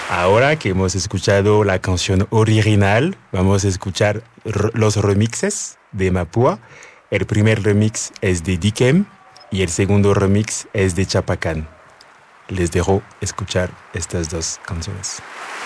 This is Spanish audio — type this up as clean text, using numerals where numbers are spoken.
Ahora que hemos escuchado la canción original, vamos a escuchar los remixes de Mapua. El primer remix es de Dikem y el segundo remix es de Chapacán. Les dejo escuchar estas dos canciones.